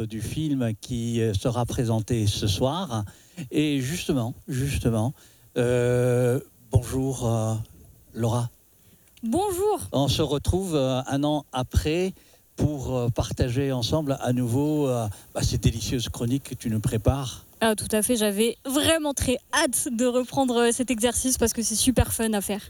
titre du film qui sera présenté ce soir. Et justement, bonjour Laura. Bonjour. On se retrouve un an après pour partager ensemble à nouveau ces délicieuses chroniques que tu nous prépares. Ah, tout à fait, j'avais vraiment très hâte de reprendre cet exercice parce que c'est super fun à faire.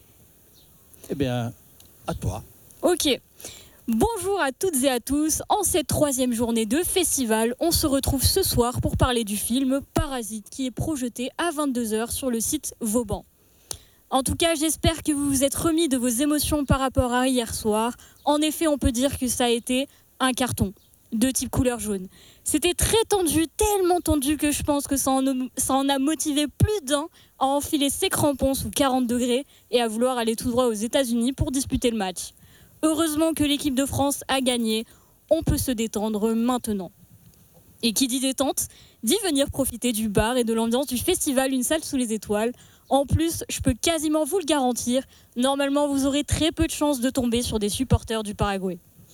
Eh bien, à toi. Ok. Bonjour à toutes et à tous. En cette 3e journée de festival, on se retrouve ce soir pour parler du film Parasite qui est projeté à 22h sur le site Vauban. En tout cas, j'espère que vous vous êtes remis de vos émotions par rapport à hier soir. En effet, on peut dire que ça a été un carton de type couleur jaune. C'était très tendu, tellement tendu que je pense que ça en a motivé plus d'un à enfiler ses crampons sous 40 degrés et à vouloir aller tout droit aux États-Unis pour disputer le match. Heureusement que l'équipe de France a gagné, on peut se détendre maintenant. Et qui dit détente, dit venir profiter du bar et de l'ambiance du festival Une salle sous les étoiles. En plus, je peux quasiment vous le garantir, normalement vous aurez très peu de chances de tomber sur des supporters du Paraguay.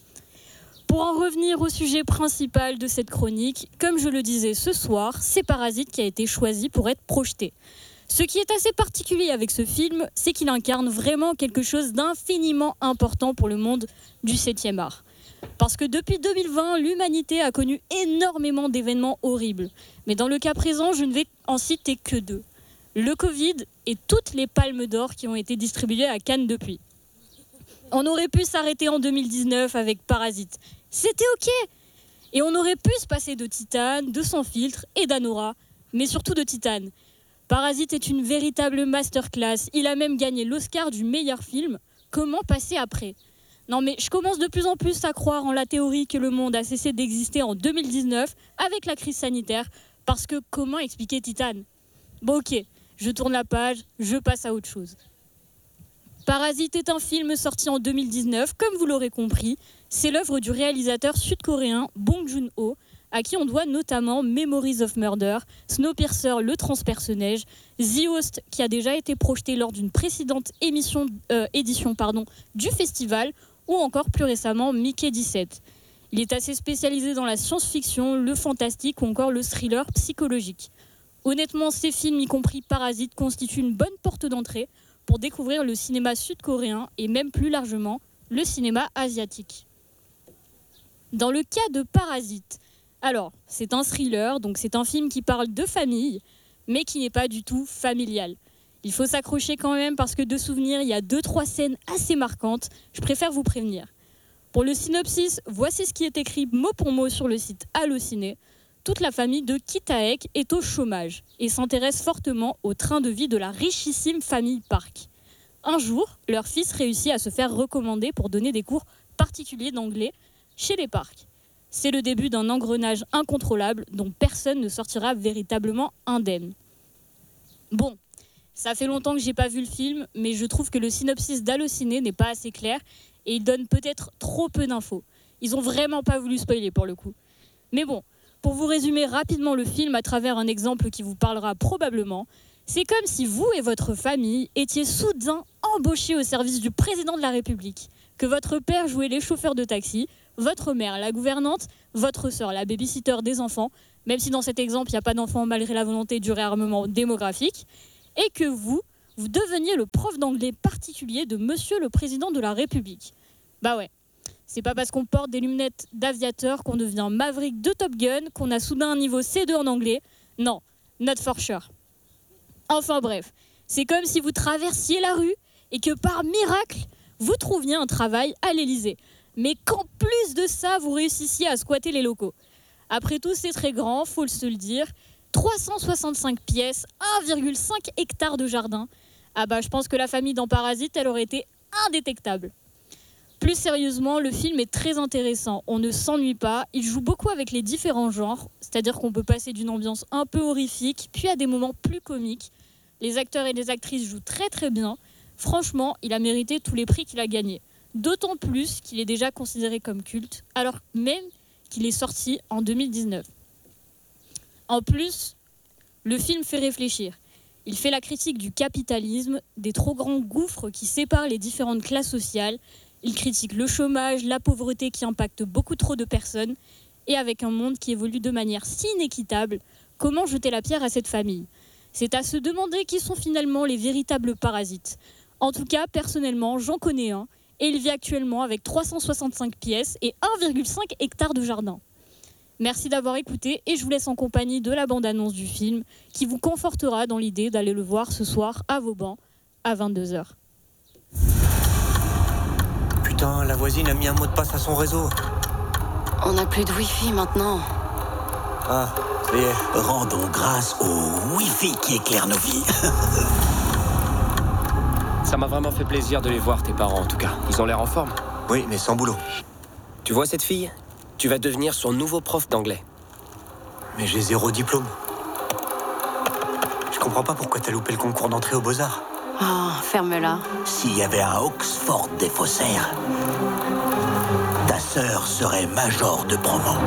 Pour en revenir au sujet principal de cette chronique, comme je le disais ce soir, c'est Parasite qui a été choisi pour être projeté. Ce qui est assez particulier avec ce film, c'est qu'il incarne vraiment quelque chose d'infiniment important pour le monde du 7e art. Parce que depuis 2020, l'humanité a connu énormément d'événements horribles. Mais dans le cas présent, je ne vais en citer que 2. Le Covid et toutes les palmes d'or qui ont été distribuées à Cannes depuis. On aurait pu s'arrêter en 2019 avec Parasite. C'était ok. Et on aurait pu se passer de Titane, de Sans filtre et d'Anora, mais surtout de Titane. Parasite est une véritable masterclass. Il a même gagné l'Oscar du meilleur film. Comment passer après ? Non mais je commence de plus en plus à croire en la théorie que le monde a cessé d'exister en 2019 avec la crise sanitaire. Parce que comment expliquer Titane ? Bon ok, je tourne la page, je passe à autre chose. Parasite est un film sorti en 2019, comme vous l'aurez compris. C'est l'œuvre du réalisateur sud-coréen Bong Joon-ho, à qui on doit notamment Memories of Murder, Snowpiercer, Le Transperce-Neige, The Host, qui a déjà été projeté lors d'une précédente édition du festival, ou encore plus récemment Mickey 17. Il est assez spécialisé dans la science-fiction, le fantastique ou encore le thriller psychologique. Honnêtement, ces films, y compris Parasite, constituent une bonne porte d'entrée pour découvrir le cinéma sud-coréen et même plus largement le cinéma asiatique. Dans le cas de Parasite, alors c'est un thriller, donc c'est un film qui parle de famille, mais qui n'est pas du tout familial. Il faut s'accrocher quand même parce que de souvenir, il y a 2-3 scènes assez marquantes, je préfère vous prévenir. Pour le synopsis, voici ce qui est écrit mot pour mot sur le site Allociné. Toute la famille de Ki-taek est au chômage et s'intéresse fortement au train de vie de la richissime famille Park. Un jour, leur fils réussit à se faire recommander pour donner des cours particuliers d'anglais chez les Park. C'est le début d'un engrenage incontrôlable dont personne ne sortira véritablement indemne. Bon, ça fait longtemps que j'ai pas vu le film, mais je trouve que le synopsis d'Allociné n'est pas assez clair et il donne peut-être trop peu d'infos. Ils ont vraiment pas voulu spoiler pour le coup. Mais bon, pour vous résumer rapidement le film à travers un exemple qui vous parlera probablement, c'est comme si vous et votre famille étiez soudain embauchés au service du président de la République, que votre père jouait les chauffeurs de taxi, votre mère la gouvernante, votre sœur la babysitter des enfants, même si dans cet exemple il n'y a pas d'enfants malgré la volonté du réarmement démographique, et que vous deveniez le prof d'anglais particulier de monsieur le président de la République. Bah ouais. C'est pas parce qu'on porte des lunettes d'aviateur qu'on devient Maverick de Top Gun, qu'on a soudain un niveau C2 en anglais. Non, not for sure. Enfin bref, c'est comme si vous traversiez la rue et que par miracle, vous trouviez un travail à l'Élysée. Mais qu'en plus de ça, vous réussissiez à squatter les locaux. Après tout, c'est très grand, faut se le dire. 365 pièces, 1,5 hectare de jardin. Ah bah je pense que la famille dans Parasite, elle aurait été indétectable. Plus sérieusement, le film est très intéressant. On ne s'ennuie pas. Il joue beaucoup avec les différents genres, c'est-à-dire qu'on peut passer d'une ambiance un peu horrifique, puis à des moments plus comiques. Les acteurs et les actrices jouent très très bien. Franchement, il a mérité tous les prix qu'il a gagnés. D'autant plus qu'il est déjà considéré comme culte, alors même qu'il est sorti en 2019. En plus, le film fait réfléchir. Il fait la critique du capitalisme, des trop grands gouffres qui séparent les différentes classes sociales. Il critique le chômage, la pauvreté qui impacte beaucoup trop de personnes. et avec un monde qui évolue de manière si inéquitable, comment jeter la pierre à cette famille ? C'est à se demander qui sont finalement les véritables parasites. En tout cas, personnellement, j'en connais un, et il vit actuellement avec 365 pièces et 1,5 hectares de jardin. Merci d'avoir écouté et je vous laisse en compagnie de la bande-annonce du film qui vous confortera dans l'idée d'aller le voir ce soir à Vauban à 22h. Putain, la voisine a mis un mot de passe à son réseau. On n'a plus de Wi-Fi maintenant. Ah, ça y est. Rendons grâce au Wi-Fi qui éclaire nos vies. Ça m'a vraiment fait plaisir de les voir, tes parents en tout cas. Ils ont l'air en forme. Oui, mais sans boulot. Tu vois cette fille ? Tu vas devenir son nouveau prof d'anglais. Mais j'ai 0 diplôme. Je comprends pas pourquoi t'as loupé le concours d'entrée aux Beaux-Arts. Oh, ferme-la. S'il y avait un Oxford des faussaires, ta sœur serait major de promo.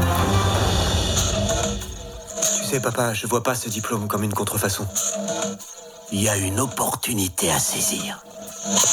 Tu sais, papa, je vois pas ce diplôme comme une contrefaçon. Il y a une opportunité à saisir.